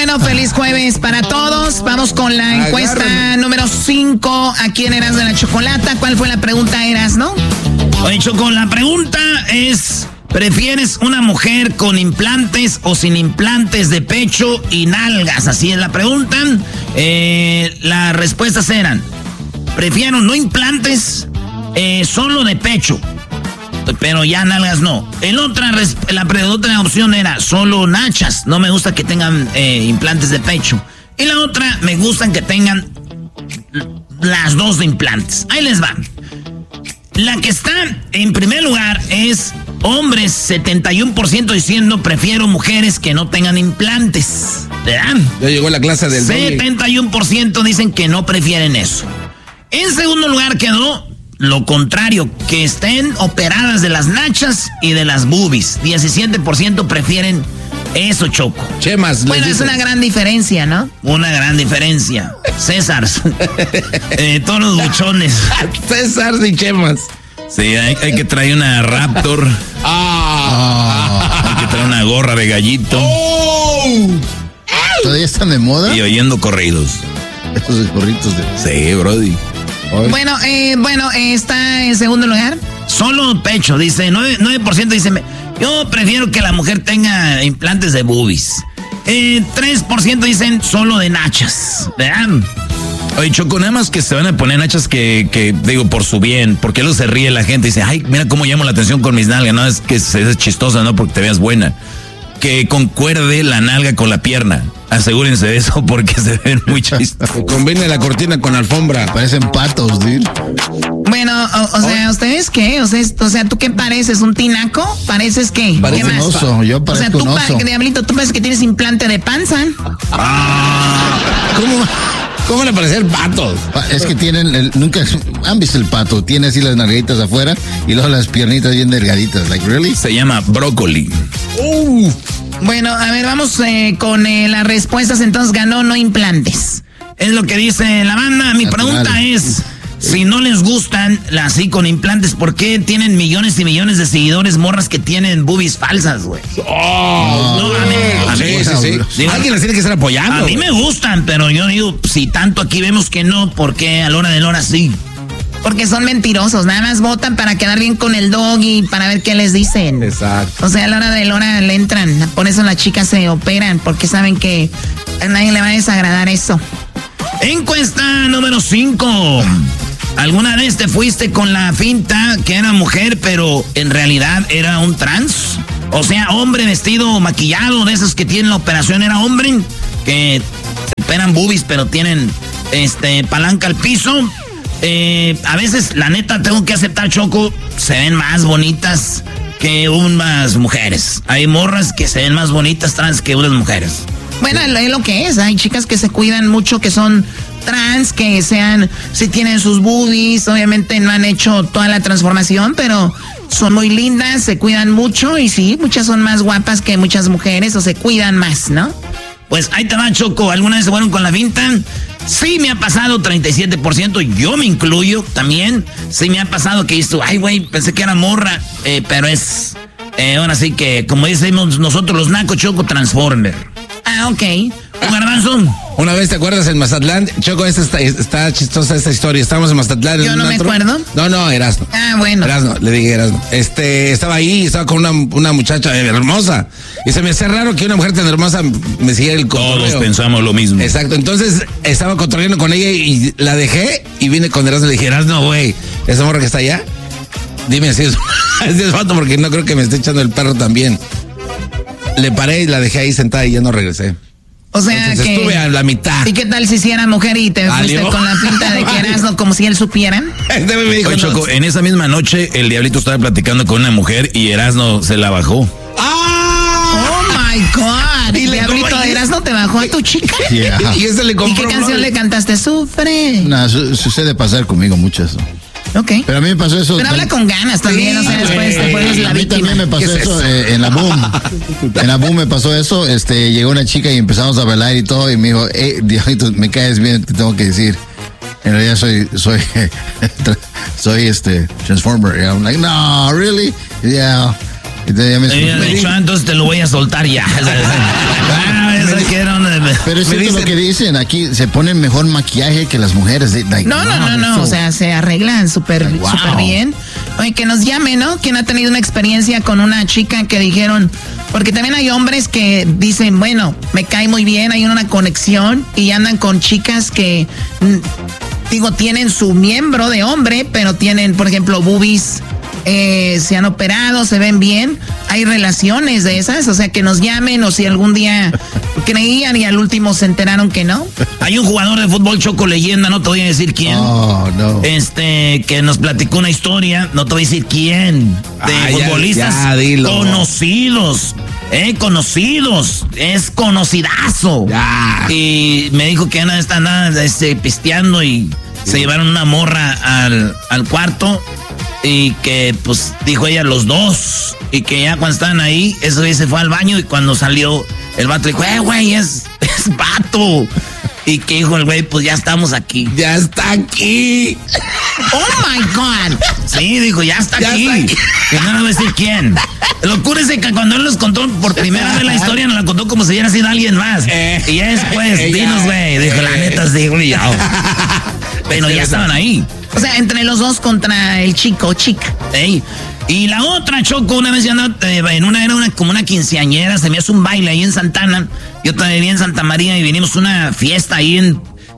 Bueno, feliz jueves para todos. Vamos con la encuesta número 5 aquí en Erasmo de la Chocolata. ¿Cuál fue la pregunta, Erasmo? Oye, Choco, la pregunta es: ¿prefieres una mujer con implantes o sin implantes de pecho y nalgas? Así es la pregunta. Las respuestas eran: prefiero no implantes, solo de pecho, pero ya nalgas no. La otra opción era solo nachas. No me gusta que tengan implantes de pecho. Y la otra, me gustan que tengan las dos de implantes. Ahí les va. La que está en primer lugar es hombres, 71% diciendo prefiero mujeres que no tengan implantes. ¿Verdad? Ya llegó la clase del 71% dicen que no prefieren eso. En segundo lugar quedó lo contrario, que estén operadas de las nachas y de las boobies. 17% prefieren eso, Choco. Chemas. Bueno, es una gran diferencia, ¿no? Una gran diferencia. César. Todos los buchones. César y chemas. Sí, hay que traer una Raptor. Hay que traer una gorra de gallito. ¿Todavía están de moda? Y oyendo corridos. Estos corridos de... Sí, brody. Bueno, está en segundo lugar. Solo pecho, dice, 9% dice, yo prefiero que la mujer tenga implantes de boobies. 3% dicen solo de nachas. Vean. Oye, Choco, nada más que se van a poner nachas que digo, por su bien, porque luego se ríe la gente y dice, ay, mira cómo llamo la atención con mis nalgas, no es que seas chistosa, no porque te veas buena. Que concuerde la nalga con la pierna. Asegúrense de eso porque se ven muy chistosos. Combine la cortina con alfombra. Parecen patos, dude. Bueno, o sea, ¿ustedes qué? O sea, ¿tú qué pareces? ¿Un tinaco? ¿Pareces qué? Parece un oso, yo parezco un oso. Diablito, tú pareces que tienes implante de panza. ¿Cómo le parecen patos? Es que tienen, nunca han visto el pato, tiene así las nalguitas afuera y luego las piernitas bien delgaditas, like really. Se llama brócoli. Bueno, a ver, vamos con las respuestas. Entonces ganó no implantes. Es lo que dice la banda. Mi pregunta es, si no les gustan así con implantes, ¿por qué tienen millones y millones de seguidores morras que tienen boobies falsas, güey? Sí. Alguien las tiene que estar apoyando. A mí me gustan, pero yo digo, si tanto aquí vemos que no, ¿por qué a la hora de la hora sí? Porque son mentirosos, nada más votan para quedar bien con el doggy, para ver qué les dicen. Exacto. O sea, a la hora de la hora le entran, por eso las chicas se operan, porque saben que a nadie le va a desagradar eso. Encuesta número 5. ¿Alguna vez te fuiste con la finta que era mujer, pero en realidad era un trans? O sea, hombre vestido maquillado, de esos que tienen la operación, era hombre, que se operan boobies, pero tienen palanca al piso. A veces, la neta, tengo que aceptar, Choco, se ven más bonitas que unas mujeres. Hay morras que se ven más bonitas trans que unas mujeres. Bueno, es lo que es. Hay chicas que se cuidan mucho, que son trans, que sí tienen sus boobies. Obviamente no han hecho toda la transformación, pero son muy lindas, se cuidan mucho. Y sí, muchas son más guapas que muchas mujeres o se cuidan más, ¿no? Pues ahí te va, Choco. ¿Alguna vez se fueron con la finta? Sí me ha pasado, 37%. Yo me incluyo también. Sí me ha pasado que dices, ay, güey, pensé que era morra. Pero es, ahora sí que, como decimos nosotros los nacos, Choco, Transformer. Ah, ok. ¿Un garbanzo? Una vez, ¿te acuerdas en Mazatlán? Choco, está chistosa esta historia. Estábamos en Mazatlán. Yo no me acuerdo. No, Erasmo. Ah, bueno. Erasmo, le dije Erasmo. Estaba ahí, estaba con una muchacha hermosa. Y se me hacía raro que una mujer tan hermosa me siguiera el cotorreo. Todos pensamos lo mismo. Exacto, entonces estaba cotorreando con ella y la dejé y vine con Erasmo y le dije, Erasmo, güey, esa morra que está allá, dime si es foto porque no creo que me esté echando el perro también. Le paré y la dejé ahí sentada y ya no regresé. O sea, entonces que estuve a la mitad. ¿Y qué tal si era mujer y te fuiste con la pinta de que Erasmo como si él supiera? Me dijo, oye, Choco, en esa misma noche el Diablito estaba platicando con una mujer y Erasmo se la bajó. ¡Oh, my God! ¿Y Diablito Erasmo te bajó a tu chica? Yeah. Y ese le compró. ¿Y qué canción le cantaste? Sufre. No, sucede pasar conmigo mucho eso. Ok. Pero a mí me pasó eso. Pero habla con ganas también, o sea, después la a mí víctima. también me pasó eso en la Boom. En la Boom me pasó eso, llegó una chica y empezamos a bailar y todo y me dijo, Diablito, me caes bien, te tengo que decir. En realidad soy Transformer. Y I'm like, no, really? Yeah. Entonces te lo voy a soltar ya. dijeron. Pero es lo que dicen, aquí se ponen mejor maquillaje que las mujeres. No, o sea, se arreglan súper bien. Oye, que nos llame, ¿no? ¿Quién ha tenido una experiencia con una chica que dijeron? Porque también hay hombres que dicen, bueno, me cae muy bien, hay una conexión y andan con chicas que, tienen su miembro de hombre, pero tienen, por ejemplo, boobies, se han operado, se ven bien. Hay relaciones de esas, o sea, que nos llamen o si algún día creían y al último se enteraron que no. Hay un jugador de fútbol Choco leyenda, no te voy a decir quién. No. Que nos platicó una historia, no te voy a decir quién. De futbolistas conocidos. Conocidos. Es conocidazo. Ya. Y me dijo que están pisteando y se llevaron una morra al cuarto. Y que, pues, dijo ella, los dos. Y que ya cuando estaban ahí, eso se fue al baño. Y cuando salió, el vato dijo, güey, es vato. Y que dijo el güey, pues ya estamos aquí. ¡Ya está aquí! ¡Oh, my God! Sí, dijo, ya está aquí. Y no le voy a decir quién. Lo ocurre es que cuando él nos contó por primera vez la historia, nos la contó como si hubiera sido alguien más. Y ya después, dinos, güey. Dijo, la neta, sí, güey. Pero ya estaban ahí. O sea, entre los dos contra el chico o chica. Y la otra, Choco, una vez yo andaba era como una quinceañera, se me hace un baile ahí en Santana. Yo todavía vivía en Santa María y vinimos a una fiesta ahí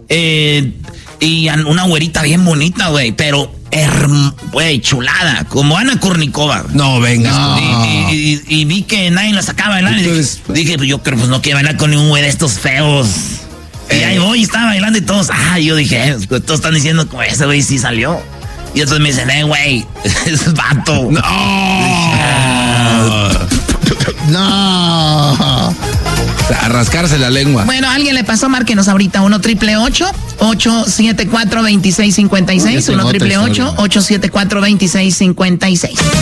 y una güerita bien bonita, güey, pero güey, chulada, como Ana Kournikova. No, venga. No. Y vi que nadie la sacaba a bailar. Dije, pues yo creo, pues no quiero bailar con ningún güey de estos feos. Y ahí voy, estaba bailando y todos, yo dije, todos están diciendo como ese güey sí salió. Y otros me dicen, güey, es vato. No. A rascarse la lengua. Bueno, alguien le pasó, márquenos ahorita 1-888-874-2656. 1-888-874-2656.